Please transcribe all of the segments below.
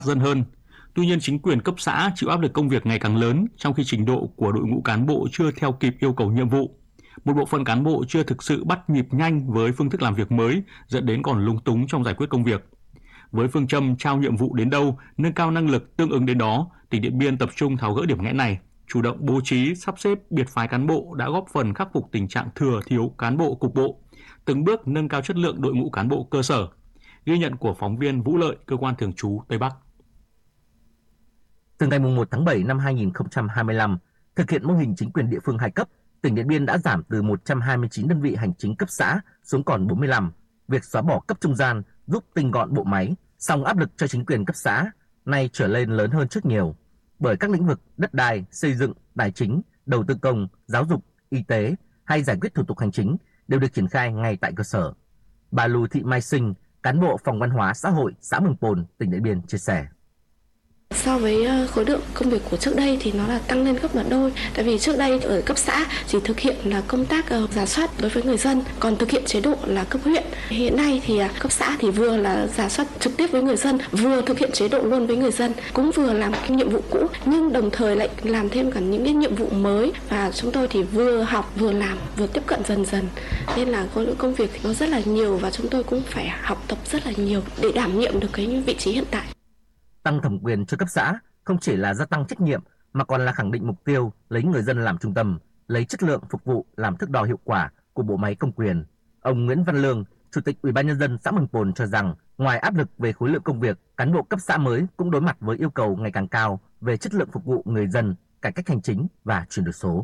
dân hơn. Tuy nhiên, chính quyền cấp xã chịu áp lực công việc ngày càng lớn, trong khi trình độ của đội ngũ cán bộ chưa theo kịp yêu cầu nhiệm vụ. Một bộ phận cán bộ chưa thực sự bắt nhịp nhanh với phương thức làm việc mới, dẫn đến còn lúng túng trong giải quyết công việc. Với phương châm trao nhiệm vụ đến đâu, nâng cao năng lực tương ứng đến đó, tỉnh Điện Biên tập trung tháo gỡ điểm nghẽn này, chủ động bố trí, sắp xếp biệt phái cán bộ đã góp phần khắc phục tình trạng thừa thiếu cán bộ cục bộ, từng bước nâng cao chất lượng đội ngũ cán bộ cơ sở. Ghi nhận của phóng viên Vũ Lợi, cơ quan thường trú Tây Bắc. Từ ngày 1 tháng 7 năm 2025, thực hiện mô hình chính quyền địa phương 2 cấp, tỉnh Điện Biên đã giảm từ 129 đơn vị hành chính cấp xã xuống còn 45. Việc xóa bỏ cấp trung gian giúp tinh gọn bộ máy, song áp lực cho chính quyền cấp xã nay trở lên lớn hơn trước nhiều. Bởi các lĩnh vực đất đai, xây dựng, tài chính, đầu tư công, giáo dục, y tế hay giải quyết thủ tục hành chính đều được triển khai ngay tại cơ sở. Bà Lù Thị Mai Sinh, cán bộ phòng văn hóa xã hội xã Mường Pồn, tỉnh Điện Biên chia sẻ. So với khối lượng công việc của trước đây thì nó là tăng lên gấp 2. Tại vì trước đây ở cấp xã chỉ thực hiện là công tác rà soát đối với người dân, còn thực hiện chế độ là cấp huyện. Hiện nay thì cấp xã thì vừa là rà soát trực tiếp với người dân, vừa thực hiện chế độ luôn với người dân, cũng vừa làm cái nhiệm vụ cũ, nhưng đồng thời lại làm thêm cả những cái nhiệm vụ mới. Và chúng tôi thì vừa học, vừa làm, vừa tiếp cận dần dần. Nên là khối lượng công việc thì nó rất là nhiều và chúng tôi cũng phải học tập rất là nhiều để đảm nhiệm được cái vị trí hiện tại. Tăng thẩm quyền cho cấp xã không chỉ là gia tăng trách nhiệm mà còn là khẳng định mục tiêu lấy người dân làm trung tâm, lấy chất lượng phục vụ làm thước đo hiệu quả của bộ máy công quyền. Ông Nguyễn Văn Lương, Chủ tịch Ủy ban nhân dân xã Mường Pồn cho rằng, ngoài áp lực về khối lượng công việc, cán bộ cấp xã mới cũng đối mặt với yêu cầu ngày càng cao về chất lượng phục vụ người dân, cải cách hành chính và chuyển đổi số.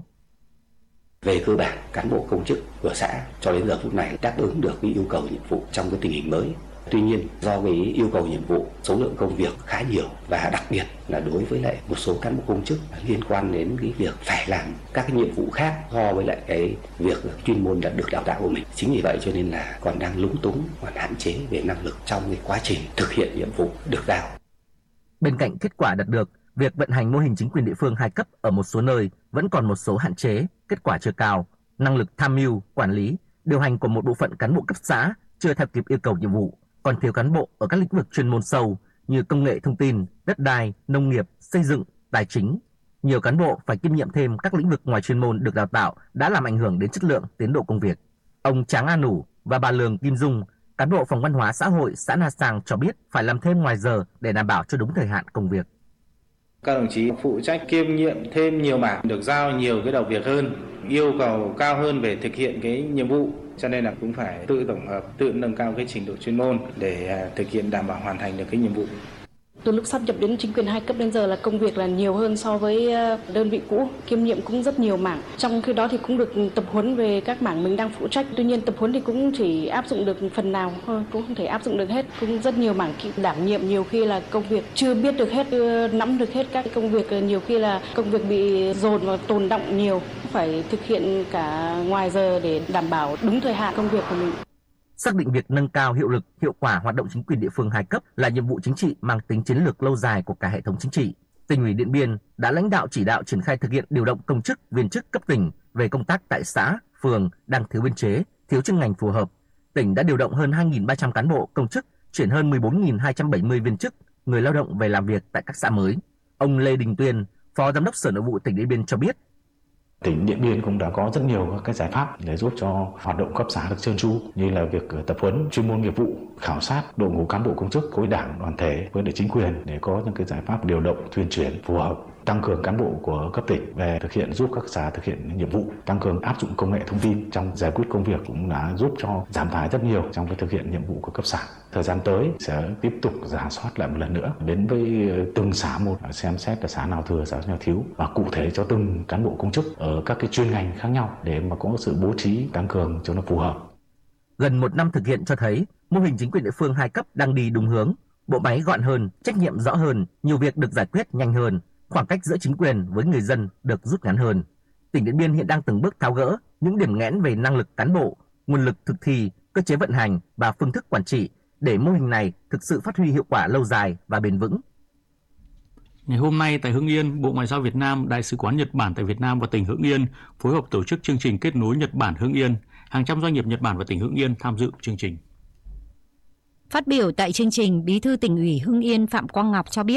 Về cơ bản, cán bộ công chức của xã cho đến giờ phút này đáp ứng được cái yêu cầu nhiệm vụ trong cái tình hình mới. Tuy nhiên, do cái yêu cầu nhiệm vụ, số lượng công việc khá nhiều và đặc biệt là đối với lại một số cán bộ công chức liên quan đến cái việc phải làm các cái nhiệm vụ khác so với lại cái việc chuyên môn đã được đào tạo của mình. Chính vì vậy cho nên là còn đang lúng túng, còn hạn chế về năng lực trong cái quá trình thực hiện nhiệm vụ được giao. Bên cạnh kết quả đạt được, việc vận hành mô hình chính quyền địa phương 2 cấp ở một số nơi vẫn còn một số hạn chế, kết quả chưa cao, năng lực tham mưu, quản lý, điều hành của một bộ phận cán bộ cấp xã chưa theo kịp yêu cầu nhiệm vụ, còn thiếu cán bộ ở các lĩnh vực chuyên môn sâu như công nghệ thông tin, đất đai, nông nghiệp, xây dựng, tài chính. Nhiều cán bộ phải kiêm nhiệm thêm các lĩnh vực ngoài chuyên môn được đào tạo đã làm ảnh hưởng đến chất lượng, tiến độ công việc. Ông Tráng A Nủ và bà Lường Kim Dung, cán bộ phòng văn hóa xã hội xã Na Sang cho biết phải làm thêm ngoài giờ để đảm bảo cho đúng thời hạn công việc. Các đồng chí phụ trách kiêm nhiệm thêm nhiều mảng, được giao nhiều cái đầu việc hơn, yêu cầu cao hơn về thực hiện cái nhiệm vụ, cho nên là cũng phải tự tổng hợp, tự nâng cao cái trình độ chuyên môn để thực hiện đảm bảo hoàn thành được cái nhiệm vụ. Từ lúc sắp nhập đến chính quyền 2 cấp đến giờ là công việc là nhiều hơn so với đơn vị cũ, kiêm nhiệm cũng rất nhiều mảng. Trong khi đó thì cũng được tập huấn về các mảng mình đang phụ trách. Tuy nhiên tập huấn thì cũng chỉ áp dụng được phần nào thôi, cũng không thể áp dụng được hết. Cũng rất nhiều mảng đảm nhiệm, nhiều khi là công việc chưa biết được hết, nắm được hết các công việc, nhiều khi là công việc bị dồn và tồn đọng nhiều, phải thực hiện cả ngoài giờ để đảm bảo đúng thời hạn công việc của mình. Xác định việc nâng cao hiệu lực, hiệu quả hoạt động chính quyền địa phương 2 cấp là nhiệm vụ chính trị mang tính chiến lược lâu dài của cả hệ thống chính trị. Tỉnh ủy Điện Biên đã lãnh đạo chỉ đạo triển khai thực hiện điều động công chức, viên chức cấp tỉnh về công tác tại xã, phường đang thiếu biên chế, thiếu chuyên ngành phù hợp. Tỉnh đã điều động hơn 2.300 cán bộ công chức, chuyển hơn 14.270 viên chức, người lao động về làm việc tại các xã mới. Ông Lê Đình Tuyên, Phó Giám đốc Sở Nội vụ tỉnh Điện Biên cho biết, tỉnh Điện Biên cũng đã có rất nhiều các giải pháp để giúp cho hoạt động cấp xã được trơn tru, như là việc tập huấn chuyên môn nghiệp vụ, khảo sát đội ngũ cán bộ công chức khối đảng đoàn thể với chính quyền để có những cái giải pháp điều động tuyên truyền phù hợp, tăng cường cán bộ của cấp tỉnh về thực hiện, giúp các xã thực hiện nhiệm vụ, tăng cường áp dụng công nghệ thông tin trong giải quyết công việc cũng đã giúp cho giảm tải rất nhiều trong cái thực hiện nhiệm vụ của cấp xã. Thời gian tới sẽ tiếp tục rà soát lại một lần nữa đến với từng xã một, xem xét là xã nào thừa, xã nào thiếu và cụ thể cho từng cán bộ công chức ở các cái chuyên ngành khác nhau để mà có sự bố trí tăng cường cho nó phù hợp. Gần 1 năm thực hiện cho thấy mô hình chính quyền địa phương 2 cấp đang đi đúng hướng, bộ máy gọn hơn, trách nhiệm rõ hơn, nhiều việc được giải quyết nhanh hơn, khoảng cách giữa chính quyền với người dân được rút ngắn hơn. Tỉnh Điện Biên hiện đang từng bước tháo gỡ những điểm nghẽn về năng lực cán bộ, nguồn lực thực thi, cơ chế vận hành và phương thức quản trị để mô hình này thực sự phát huy hiệu quả lâu dài và bền vững. Ngày hôm nay tại Hưng Yên, Bộ Ngoại giao Việt Nam, Đại sứ quán Nhật Bản tại Việt Nam và tỉnh Hưng Yên phối hợp tổ chức chương trình kết nối Nhật Bản Hưng Yên. Hàng trăm doanh nghiệp Nhật Bản và tỉnh Hưng Yên tham dự chương trình. Phát biểu tại chương trình, Bí thư Tỉnh ủy Hưng Yên Phạm Quang Ngọc cho biết